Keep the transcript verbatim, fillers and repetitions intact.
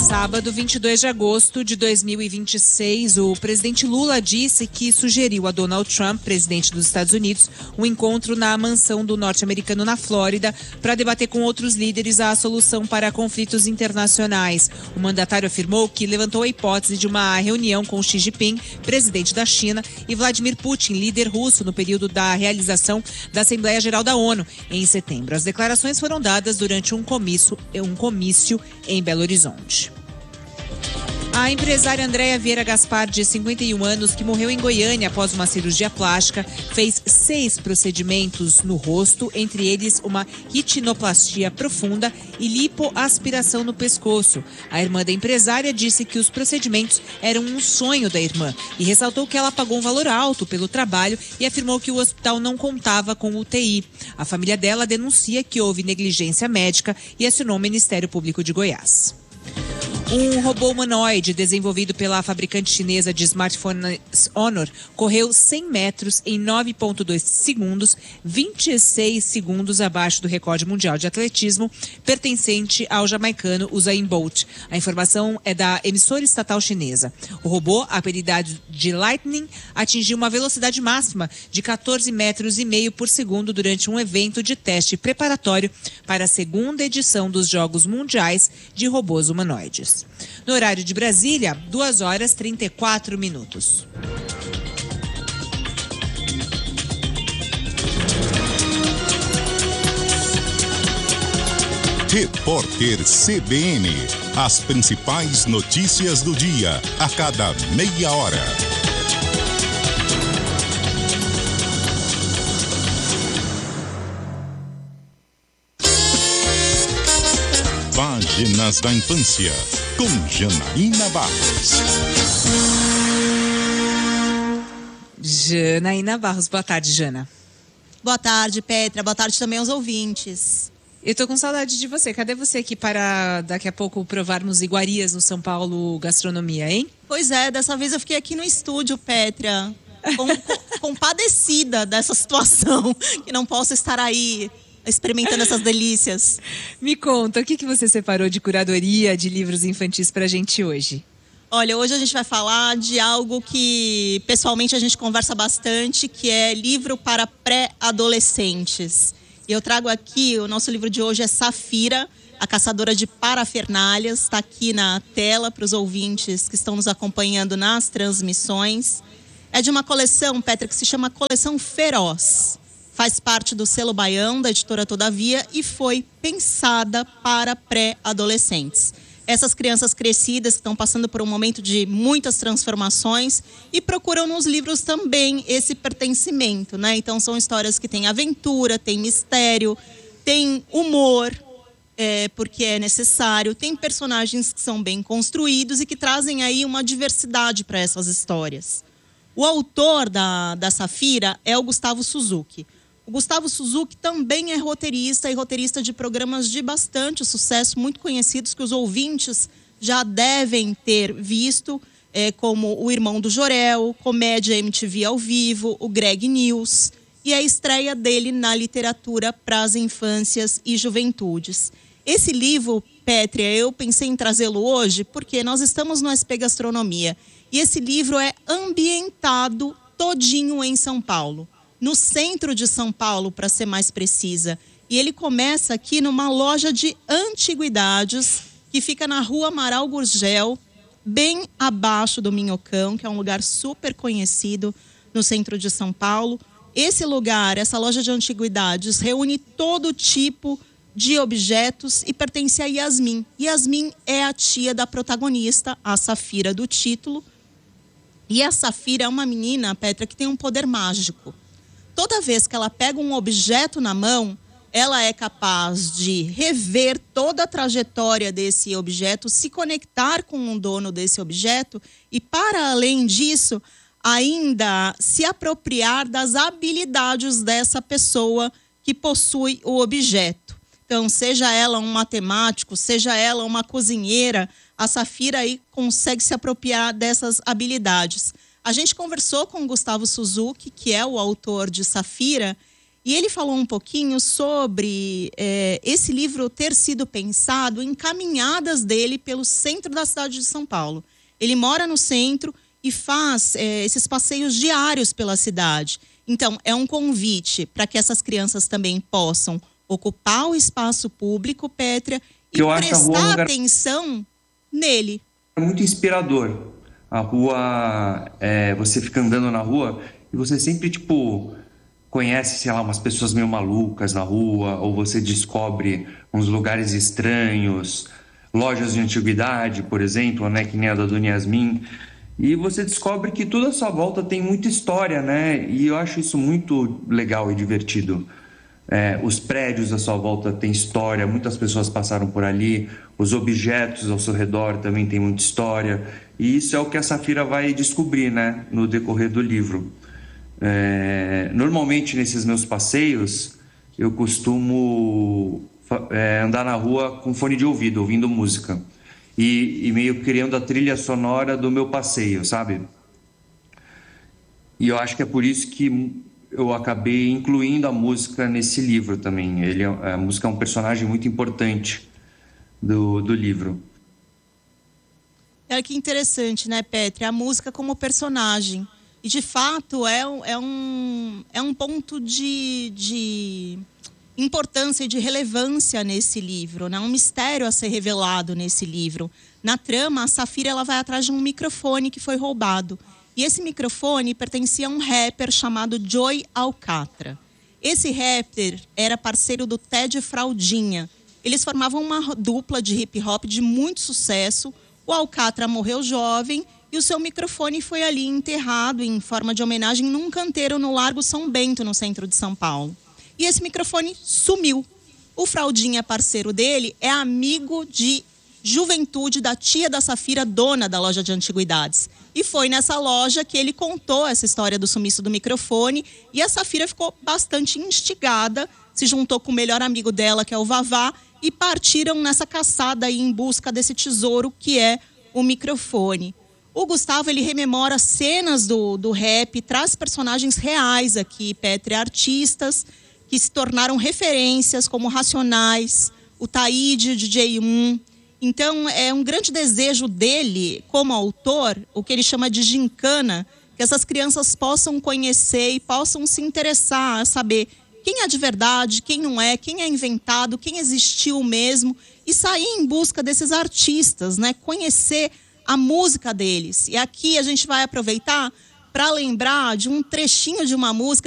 Sábado, vinte e dois de agosto de dois mil e vinte e seis, o presidente Lula disse que sugeriu a Donald Trump, presidente dos Estados Unidos, um encontro na mansão do norte-americano na Flórida para debater com outros líderes a solução para conflitos internacionais. O mandatário afirmou que levantou a hipótese de uma reunião com Xi Jinping, presidente da China, e Vladimir Putin, líder russo, no período da realização da Assembleia Geral da ONU, em setembro. As declarações foram dadas durante um comício, um comício em Belo Horizonte. A empresária Andréia Vieira Gaspar, de cinquenta e um anos, que morreu em Goiânia após uma cirurgia plástica, fez seis procedimentos no rosto, entre eles uma retinoplastia profunda e lipoaspiração no pescoço. A irmã da empresária disse que os procedimentos eram um sonho da irmã e ressaltou que ela pagou um valor alto pelo trabalho e afirmou que o hospital não contava com U T I. A família dela denuncia que houve negligência médica e acionou o Ministério Público de Goiás. Um robô humanoide desenvolvido pela fabricante chinesa de smartphones Honor correu cem metros em nove vírgula dois segundos, vinte e seis segundos abaixo do recorde mundial de atletismo pertencente ao jamaicano Usain Bolt. A informação é da emissora estatal chinesa. O robô, apelidado de Lightning, atingiu uma velocidade máxima de quatorze metros e meio por segundo durante um evento de teste preparatório para a segunda edição dos Jogos Mundiais de Robôs Humanoides. No horário de Brasília, duas horas e trinta e quatro minutos. Repórter C B N. As principais notícias do dia, a cada meia hora. Páginas da Infância, com Janaína Barros. Janaína Barros, boa tarde, Jana. Boa tarde, Petra. Boa tarde também aos ouvintes. Eu tô com saudade de você. Cadê você aqui para daqui a pouco provarmos iguarias no São Paulo Gastronomia, hein? Pois é, dessa vez eu fiquei aqui no estúdio, Petra, com, com, compadecida dessa situação, que não posso estar aí experimentando essas delícias. Me conta, o que, que você separou de curadoria de livros infantis pra gente hoje? Olha, hoje a gente vai falar de algo que pessoalmente a gente conversa bastante, que é livro para pré-adolescentes. E eu trago aqui, o nosso livro de hoje é Safira, a caçadora de parafernalhas. Está aqui na tela para os ouvintes que estão nos acompanhando nas transmissões. É de uma coleção, Petra, que se chama Coleção Feroz. Faz parte do selo Baião, da editora Todavia, e foi pensada para pré-adolescentes. Essas crianças crescidas que estão passando por um momento de muitas transformações e procuram nos livros também esse pertencimento, né? Então são histórias que têm aventura, tem mistério, tem humor, é, porque é necessário, tem personagens que são bem construídos e que trazem aí uma diversidade para essas histórias. O autor da, da Safira é o Gustavo Suzuki. O Gustavo Suzuki também é roteirista e roteirista de programas de bastante sucesso, muito conhecidos, que os ouvintes já devem ter visto, é, como O Irmão do Jorel, Comédia M T V ao Vivo, o Greg News, e a estreia dele na literatura para as infâncias e juventudes. Esse livro, Pétria, eu pensei em trazê-lo hoje porque nós estamos no S P Gastronomia e esse livro é ambientado todinho em São Paulo. No centro de São Paulo, para ser mais precisa. E ele começa aqui numa loja de antiguidades que fica na Rua Amaral Gurgel, bem abaixo do Minhocão, que é um lugar super conhecido no centro de São Paulo. Esse lugar, essa loja de antiguidades, reúne todo tipo de objetos e pertence a Yasmin. Yasmin é a tia da protagonista, a Safira do título. E a Safira é uma menina, Petra, que tem um poder mágico. Toda vez que ela pega um objeto na mão, ela é capaz de rever toda a trajetória desse objeto, se conectar com o dono desse objeto e, para além disso, ainda se apropriar das habilidades dessa pessoa que possui o objeto. Então, seja ela um matemático, seja ela uma cozinheira, a Safira aí consegue se apropriar dessas habilidades. A gente conversou com o Gustavo Suzuki, que é o autor de Safira, E ele falou um pouquinho sobre é, esse livro ter sido pensado em caminhadas dele pelo centro da cidade de São Paulo. Ele mora no centro e faz é, esses passeios diários pela cidade. Então, é um convite para que essas crianças também possam ocupar o espaço público, Pétria, e Eu acho a rua prestar um lugar atenção nele. É muito inspirador. A rua, é, você fica andando na rua e você sempre, tipo, conhece, sei lá, umas pessoas meio malucas na rua, ou você descobre uns lugares estranhos, lojas de antiguidade, por exemplo, né, que nem a da Dona Yasmin, e você descobre que tudo à sua volta tem muita história, né, e eu acho isso muito legal e divertido. É, os prédios à sua volta têm história, muitas pessoas passaram por ali, os objetos ao seu redor também têm muita história, e isso é o que a Safira vai descobrir, né, no decorrer do livro. É, normalmente nesses meus passeios eu costumo é, andar na rua com fone de ouvido, ouvindo música e, e meio criando a trilha sonora do meu passeio, sabe? E eu acho que é por isso que eu acabei incluindo a música nesse livro também. Ele, a música é um personagem muito importante do, do livro. É que interessante, né, Pétria? A música como personagem. E, de fato, é, é, um, é um ponto de, de importância e de relevância nesse livro, né? Um mistério a ser revelado nesse livro. Na trama, a Safira ela vai atrás de um microfone que foi roubado. E esse microfone pertencia a um rapper chamado Joey Alcatra. Esse rapper era parceiro do Ted Fraldinha. Eles formavam uma dupla de hip-hop de muito sucesso. O Alcatra morreu jovem e o seu microfone foi ali enterrado em forma de homenagem num canteiro no Largo São Bento, no centro de São Paulo. E esse microfone sumiu. O Fraldinha, parceiro dele, é amigo de juventude da tia da Safira, dona da loja de antiguidades. E foi nessa loja que ele contou essa história do sumiço do microfone e a Safira ficou bastante instigada, se juntou com o melhor amigo dela, que é o Vavá, e partiram nessa caçada aí em busca desse tesouro que é o microfone. O Gustavo, ele rememora cenas do, do rap, traz personagens reais aqui, Pétria, artistas que se tornaram referências, como Racionais, o Taíde, o D J um. Então, é um grande desejo dele, como autor, o que ele chama de gincana, que essas crianças possam conhecer e possam se interessar a saber quem é de verdade, quem não é, quem é inventado, quem existiu mesmo, e sair em busca desses artistas, né? Conhecer a música deles. E aqui a gente vai aproveitar para lembrar de um trechinho de uma música